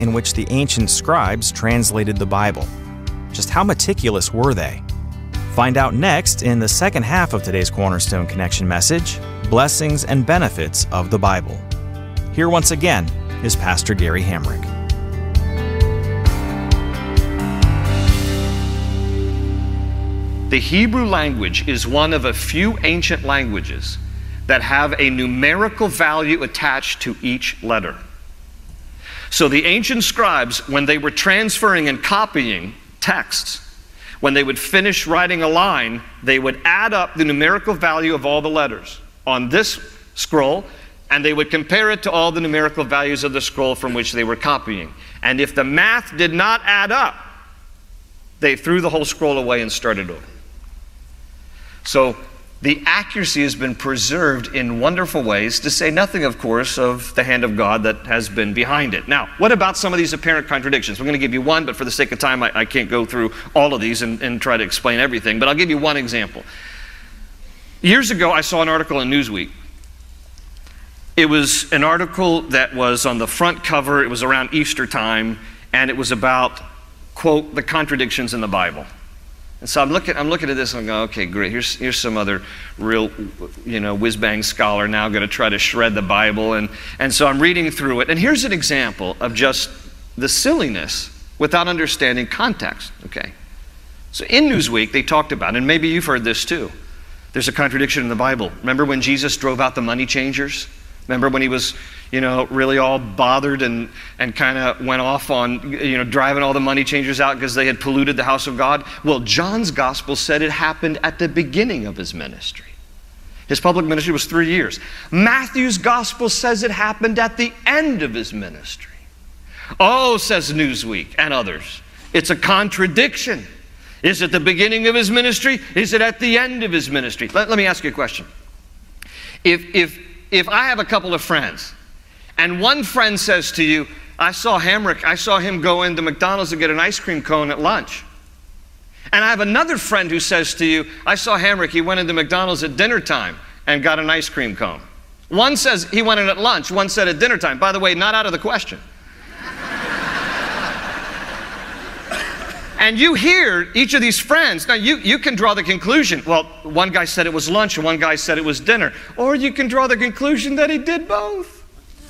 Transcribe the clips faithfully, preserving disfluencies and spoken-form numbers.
in which the ancient scribes translated the Bible. Just how meticulous were they? Find out next in the second half of today's Cornerstone Connection message, Blessings and Benefits of the Bible. Here once again is Pastor Gary Hamrick. The Hebrew language is one of a few ancient languages that have a numerical value attached to each letter. So the ancient scribes, when they were transferring and copying texts, when they would finish writing a line, they would add up the numerical value of all the letters on this scroll, and they would compare it to all the numerical values of the scroll from which they were copying. And if the math did not add up, they threw the whole scroll away and started over. So the accuracy has been preserved in wonderful ways, to say nothing, of course, of the hand of God that has been behind it. Now, what about some of these apparent contradictions? We're going to give you one, but for the sake of time, I, I can't go through all of these and, and try to explain everything, but I'll give you one example. Years ago, I saw an article in Newsweek. It was an article that was on the front cover. It was around Easter time, and it was about, quote, the contradictions in the Bible. And so I'm looking, I'm looking at this and I'm going, okay, great. Here's, here's some other real, you know, whiz-bang scholar now going to try to shred the Bible. And, and so I'm reading through it. And here's an example of just the silliness without understanding context, okay? So in Newsweek, they talked about, and maybe you've heard this too, there's a contradiction in the Bible. Remember when Jesus drove out the money changers? Remember when he was, you know, really all bothered and, and kind of went off on, you know, driving all the money changers out because they had polluted the house of God? Well, John's gospel said it happened at the beginning of his ministry. His public ministry was three years. Matthew's gospel says it happened at the end of his ministry. Oh, says Newsweek and others, it's a contradiction. Is it the beginning of his ministry? Is it at the end of his ministry? Let, let me ask you a question. If, if, If I have a couple of friends, and one friend says to you, I saw Hamrick, I saw him go into McDonald's to get an ice cream cone at lunch. And I have another friend who says to you, I saw Hamrick, he went into McDonald's at dinner time and got an ice cream cone. One says he went in at lunch, one said at dinner time. By the way, not out of the question. And you hear each of these friends. Now, you, you can draw the conclusion, well, one guy said it was lunch and one guy said it was dinner. Or you can draw the conclusion that he did both.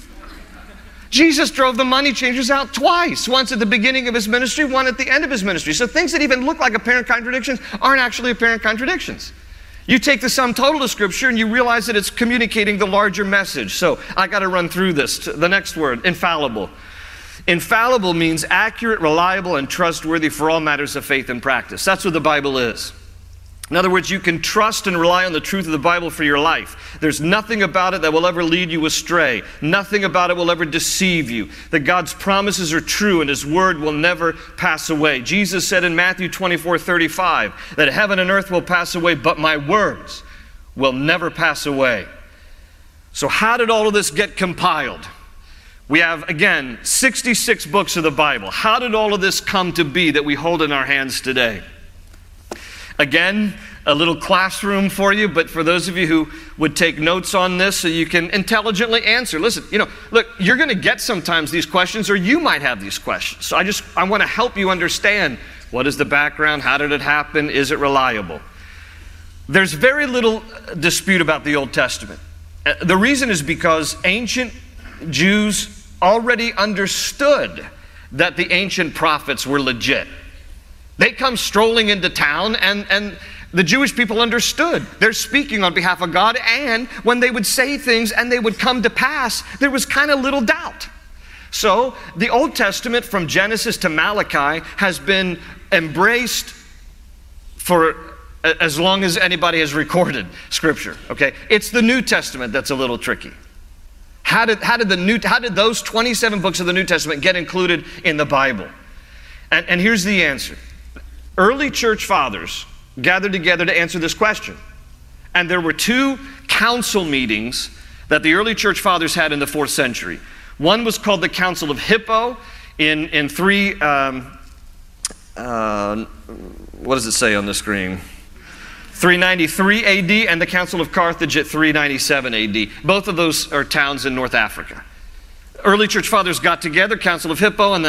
Jesus drove the money changers out twice. Once at the beginning of his ministry, one at the end of his ministry. So things that even look like apparent contradictions aren't actually apparent contradictions. You take the sum total of Scripture and you realize that it's communicating the larger message. So I got to run through this. The next word, infallible. Infallible means accurate, reliable, and trustworthy for all matters of faith and practice. That's what the Bible is. In other words, you can trust and rely on the truth of the Bible for your life. There's nothing about it that will ever lead you astray. Nothing about it will ever deceive you. That God's promises are true and His Word will never pass away. Jesus said in Matthew twenty-four thirty-five that heaven and earth will pass away, but my words will never pass away. So how did all of this get compiled? We have, again, sixty-six books of the Bible. How did all of this come to be that we hold in our hands today? Again, a little classroom for you, but for those of you who would take notes on this so you can intelligently answer. Listen, you know, look, you're going to get sometimes these questions, or you might have these questions. So I just, I want to help you understand, what is the background? How did it happen? Is it reliable? There's very little dispute about the Old Testament. The reason is because ancient Jews already understood that the ancient prophets were legit. They come strolling into town, and, and the Jewish people understood. They're speaking on behalf of God, and when they would say things and they would come to pass, there was kind of little doubt. So the Old Testament from Genesis to Malachi has been embraced for as long as anybody has recorded Scripture, okay? It's the New Testament that's a little tricky. How did, how did, the New, how did those twenty-seven books of the New Testament get included in the Bible? And, and here's the answer. Early church fathers gathered together to answer this question. And there were two council meetings that the early church fathers had in the fourth century. One was called the Council of Hippo in, in three, um, uh, what does it say on the screen? three ninety-three A D, and the Council of Carthage at three ninety-seven A D. Both of those are towns in North Africa. early church fathers got together, Council of Hippo, and then